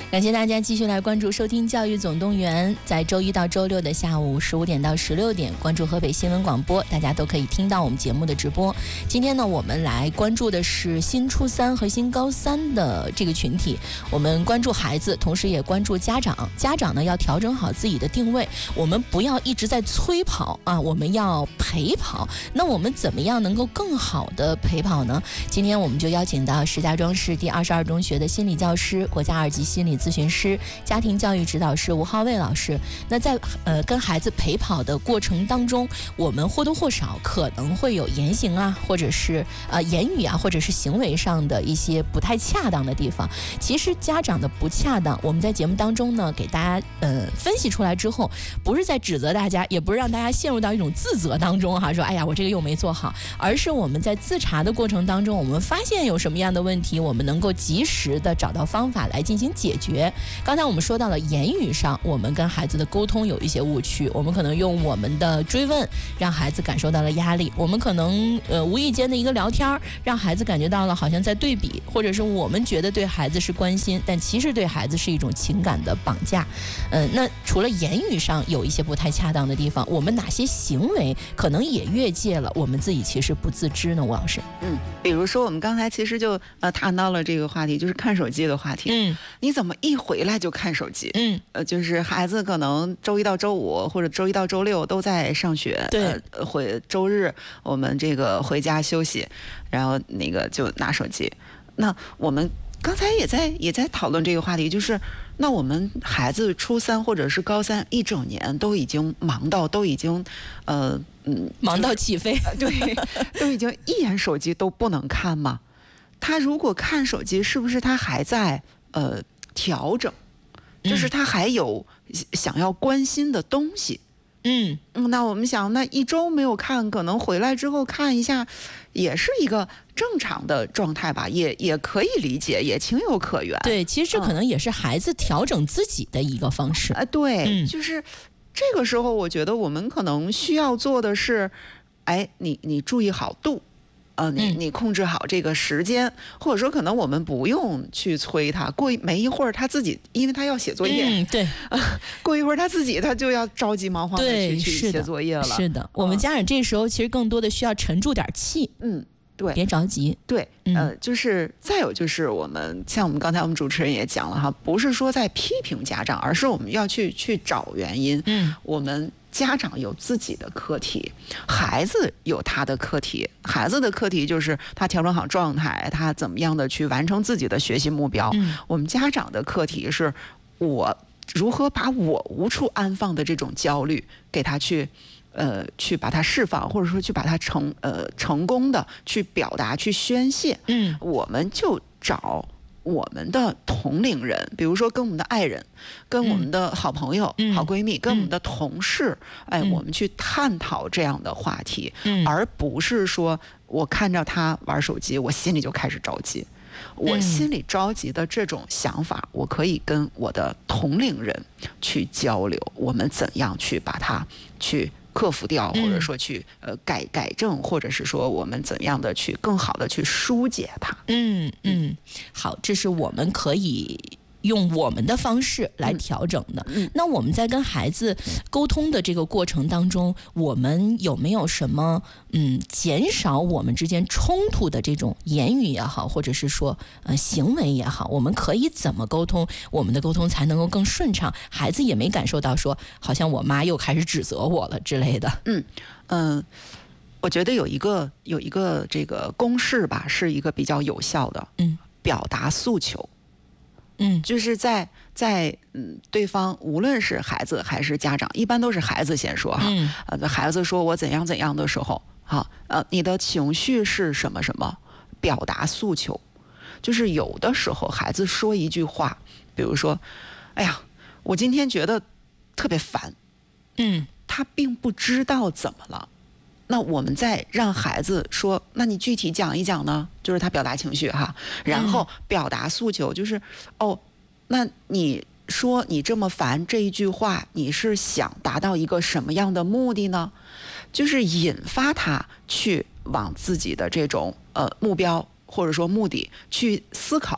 感谢大家继续来关注收听教育总动员，在周一到周六的下午15点到16点，关注河北新闻广播，大家都可以听到我们节目的直播。今天呢，我们来关注的是新初三和新高三的这个群体，我们关注孩子，同时也关注家长。家长呢要调整好自己的定位，我们不要一直在催跑啊，我们要陪跑。那我们怎么样能够更好的陪跑呢？今天我们就邀请到石家庄市第22中学的心理教师、国家2级心理咨询师、家庭教育指导师吴浩卫老师。那在跟孩子陪跑的过程当中，我们或多或少可能会有言行啊，或者是言语啊，或者是行为上的一些不太恰当的地方。其实家长的不恰当，我们在节目当中呢给大家分析出来之后，不是在指责大家，也不是让大家陷入到一种自责当中哈，说哎呀我这个又没做好，而是我们在自查的过程当中，我们发现有什么样的问题，我们能够及时的找到方法来进行解决。刚才我们说到了言语上，我们跟孩子的沟通有一些误区，我们可能用我们的追问让孩子感受到了压力，我们可能无意间的一个聊天让孩子感觉到了好像在对比，或者是我们觉得对孩子是关心，但其实对孩子是一种情感的绑架。那除了言语上有一些不太恰当的地方，我们哪些行为可能也越界了，我们自己其实不自知呢？吴老师， 比如说我们刚才其实就谈到了这个话题，就是看手机的话题。你怎么一回来就看手机？就是孩子可能周一到周五或者周一到周六都在上学， 对， 周日我们这个回家休息，然后那个就拿手机。那我们刚才也在讨论这个话题，就是那我们孩子初三或者是高三一整年都已经忙到都已经忙到起飞， 对，都已经一眼手机都不能看吗？他如果看手机，是不是他还在调整？就是他还有想要关心的东西。那我们想，那一周没有看，可能回来之后看一下，也是一个正常的状态吧，也可以理解，也情有可原。 对，其实这可能也是孩子调整自己的一个方式。 对，就是这个时候，我觉得我们可能需要做的是，你注意好度。你控制好这个时间，或者说可能我们不用去催他，没一会儿他自己，因为他要写作业， 对， 过一会儿他就要着急忙慌的去写作业了。 是的，我们家长这时候其实更多的需要沉住点气。 对， 别着急。 对，就是再有就是像我们刚才我们主持人也讲了哈，不是说在批评家长，而是我们要去找原因。我们家长有自己的课题，孩子有他的课题。孩子的课题就是他调整好状态，他怎么样的去完成自己的学习目标。我们家长的课题是我如何把我无处安放的这种焦虑给他去把它释放，或者说去把它成功的去表达、去宣泄。我们就找我们的同龄人，比如说跟我们的爱人、跟我们的好朋友、好闺蜜、跟我们的同事，我们去探讨这样的话题，而不是说我看着他玩手机，我心里就开始着急。我心里着急的这种想法，我可以跟我的同龄人去交流，我们怎样去把它去克服掉，或者说去改正，或者是说我们怎样的去更好的去疏解它。 好，这是我们可以用我们的方式来调整的。那我们在跟孩子沟通的这个过程当中，我们有没有什么减少我们之间冲突的这种言语也好，或者是说行为也好，我们可以怎么沟通，我们的沟通才能够更顺畅，孩子也没感受到说好像我妈又开始指责我了之类的。 我觉得有一个这个公式吧，是一个比较有效的，表达诉求。就是在对方无论是孩子还是家长，一般都是孩子先说哈。孩子说我怎样怎样的时候，你的情绪是什么什么，表达诉求。就是有的时候孩子说一句话，比如说，哎呀，我今天觉得特别烦，他并不知道怎么了。那我们再让孩子说，那你具体讲一讲呢？就是他表达情绪哈，然后表达诉求，就是那你说你这么烦这一句话，你是想达到一个什么样的目的呢？就是引发他去往自己的这种目标或者说目的去思考，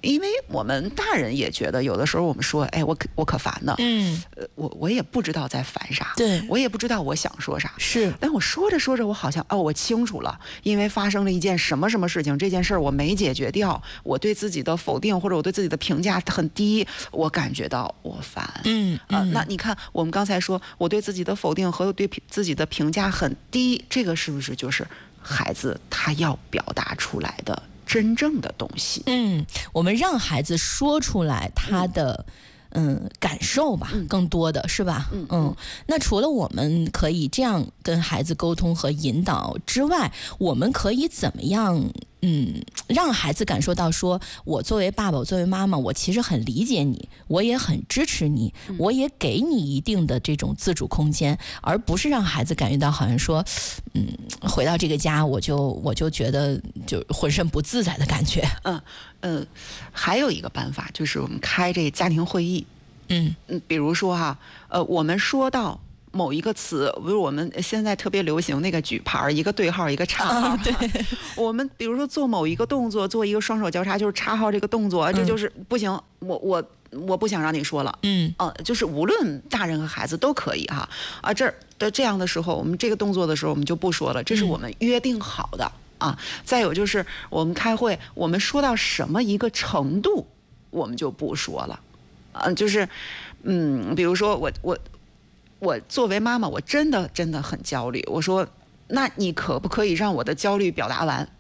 因为我们大人也觉得有的时候我们说，哎，我可烦呢，我也不知道在烦啥， 对， 我也不知道我想说啥， 是， 但我说着说着，我好像我清楚了，因为发生了一件什么事情，这件事我没解决掉，我对自己的否定或者我对自己的评价很低，我感觉到我烦，那你看我们刚才说我对自己的否定和对自己的评价很低，这个是不是就是孩子他要表达出来的真正的东西？ 我们让孩子说出来他的感受吧，更多的是吧？那除了我们可以这样跟孩子沟通和引导之外，我们可以怎么样？让孩子感受到说，我作为爸爸，我作为妈妈，我其实很理解你，我也很支持你，我也给你一定的这种自主空间，而不是让孩子感觉到好像说，回到这个家我就觉得就浑身不自在的感觉。 还有一个办法就是我们开这家庭会议，比如说哈，我们说到某一个词，比如我们现在特别流行那个举牌，一个对号一个叉号。 对， 我们比如说做某一个动作，做一个双手交叉，就是叉号这个动作，这就是不行，我不想让你说了。就是无论大人和孩子都可以哈这样的时候，我们这个动作的时候我们就不说了，这是我们约定好的啊。再有就是我们开会，我们说到什么一个程度，我们就不说了。就是比如说我作为妈妈，我真的很焦虑。我说，那你可不可以让我的焦虑表达完？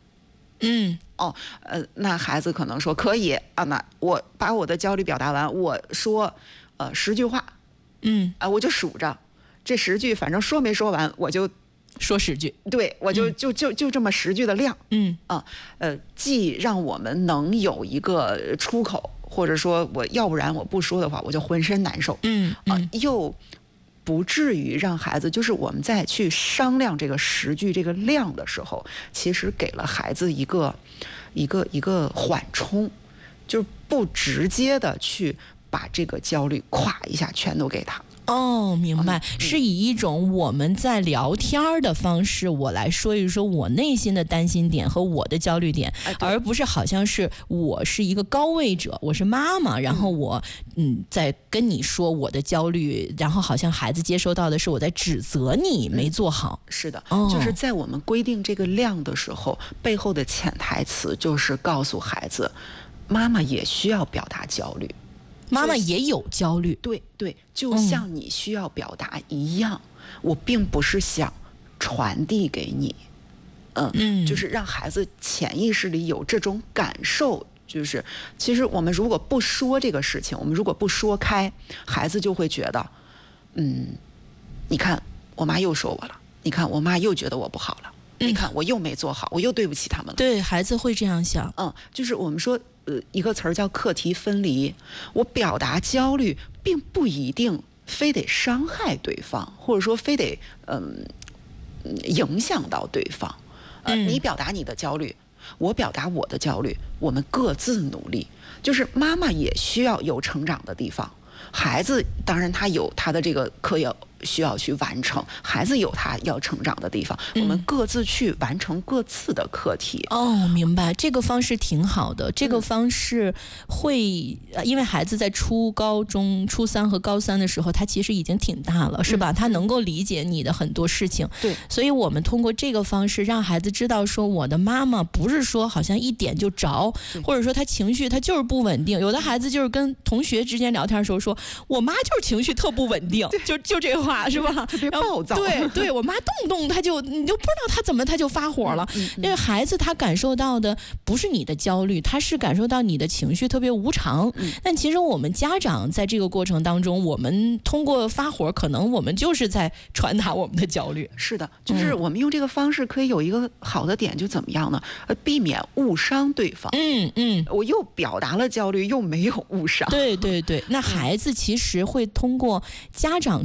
那孩子可能说可以啊。那我把我的焦虑表达完，我说10句话，我就数着这10句，反正说没说完我就说10句。 对，我就这么10句的量。既让我们能有一个出口，或者说要不然我不说的话，我就浑身难受。又不至于让孩子，就是我们在去商量这个10句这个量的时候，其实给了孩子一个缓冲，就是不直接的去把这个焦虑咵一下全都给他。 明白，是以一种我们在聊天的方式，我来说一说我内心的担心点和我的焦虑点，而不是好像是我是一个高位者，我是妈妈，然后我在跟你说我的焦虑，然后好像孩子接收到的是我在指责你没做好。 是的，就是在我们规定这个量的时候，背后的潜台词就是告诉孩子，妈妈也需要表达焦虑。 妈妈也有焦虑， 对，就像你需要表达一样，我并不是想传递给你，就是让孩子潜意识里有这种感受，就是其实我们如果不说这个事情，我们如果不说开，孩子就会觉得，你看我妈又说我了，你看我妈又觉得我不好了，你看我又没做好，我又对不起他们了。 对，孩子会这样想。 就是我们说。一个词儿叫课题分离。我表达焦虑，并不一定非得伤害对方，或者说非得影响到对方。你表达你的焦虑，我表达我的焦虑，我们各自努力。就是妈妈也需要有成长的地方，孩子当然他有他的这个课业需要去完成，孩子有他要成长的地方，我们各自去完成各自的课题。 明白，这个方式挺好的。这个方式会，因为孩子在初高中、初3和高3的时候，他其实已经挺大了，是吧？他能够理解你的很多事情。 对， 所以我们通过这个方式让孩子知道说，我的妈妈不是说好像一点就着，或者说他情绪他就是不稳定。有的孩子就是跟同学之间聊天的时候说，我妈就是情绪特不稳定，就这话。是吧？ 特别暴躁。 对，我妈动不动你就不知道她怎么她就发火了。因为孩子他感受到的不是你的焦虑，他是感受到你的情绪特别无常。但其实我们家长在这个过程当中，我们通过发火，可能我们就是在传达我们的焦虑。 是的，就是我们用这个方式可以有一个好的点，就怎么样呢？避免误伤对方。我又表达了焦虑，又没有误伤。 对，那孩子其实会通过家长处理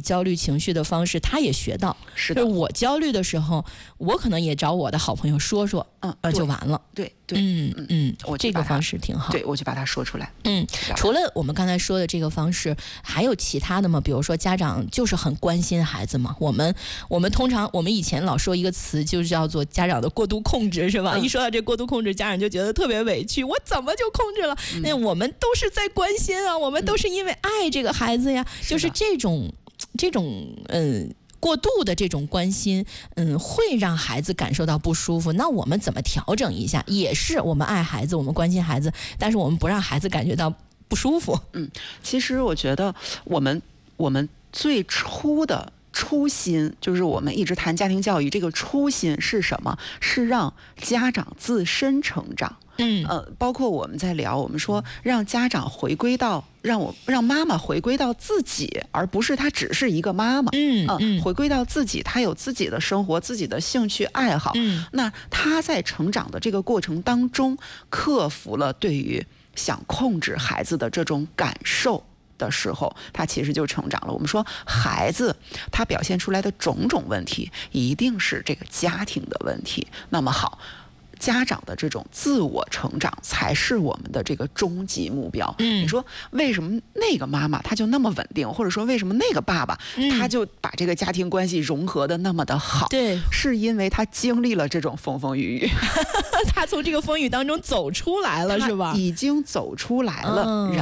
焦虑情绪的方式，他也学到。 是的， 就是我焦虑的时候，我可能也找我的好朋友说说，就完了。 对， 这个方式挺好。 对，我就把它说出来。 除了我们刚才说的这个方式，还有其他的吗？比如说家长就是很关心孩子嘛。我们通常我们以前老说一个词，就叫做家长的过度控制，是吧？一说到这过度控制，家长就觉得特别委屈，我怎么就控制了？那我们都是在关心啊，我们都是因为爱这个孩子呀，就是这种过度的这种关心，会让孩子感受到不舒服。那我们怎么调整一下？也是我们爱孩子，我们关心孩子，但是我们不让孩子感觉到不舒服。 其实我觉得我们最初的初心，就是我们一直谈家庭教育，这个初心是什么？是让家长自身成长。包括我们在聊，我们说让家长回归到让妈妈回归到自己，而不是她只是一个妈妈。回归到自己，她有自己的生活、自己的兴趣爱好。那她在成长的这个过程当中，克服了对于想控制孩子的这种感受的时候，他其实就成长了。我们说孩子他表现出来的种种问题，一定是这个家庭的问题。那么好，家长的这种自我成长才是我们的这个终极目标。你说为什么那个妈妈她就那么稳定，或者说为什么那个爸爸他就把这个家庭关系融合的那么的好？ 对， 是因为他经历了这种风风雨雨， 他从这个风雨当中走出来了，是吧？ 已经走出来了。